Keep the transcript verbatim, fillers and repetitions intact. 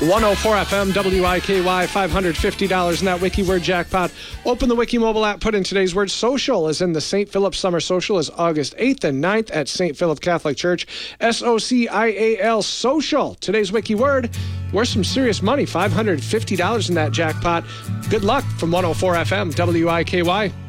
one oh four F M, W I K Y, five hundred fifty dollars in that Wiki Word jackpot. Open the Wiki mobile app, put in today's word. Social is in the Saint Philip Summer Social is August eighth and ninth at Saint Philip Catholic Church. S O C I A L, social. Today's Wiki Word, worth some serious money, five hundred fifty dollars in that jackpot. Good luck from one oh four F M, W I K Y.